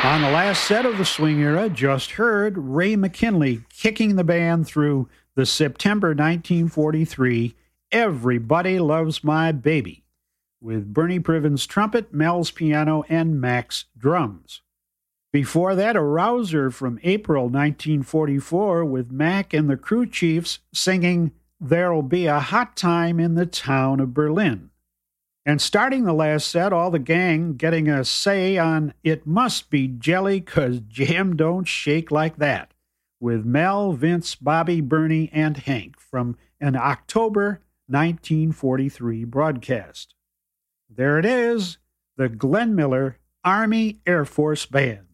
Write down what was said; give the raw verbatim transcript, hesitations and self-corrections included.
On the last set of the swing era, just heard Ray McKinley kicking the band through the September nineteen forty-three Everybody Loves My Baby, with Bernie Priven's trumpet, Mel's piano, and Mac's drums. Before that, a rouser from April nineteen forty-four with Mac and the Crew Chiefs singing There'll Be a Hot Time in the Town of Berlin. And starting the last set, all the gang getting a say on It Must Be Jelly 'Cause Jam Don't Shake Like That, with Mel, Vince, Bobby, Bernie, and Hank from an October nineteen forty-three broadcast. There it is, the Glenn Miller Army Air Force Band.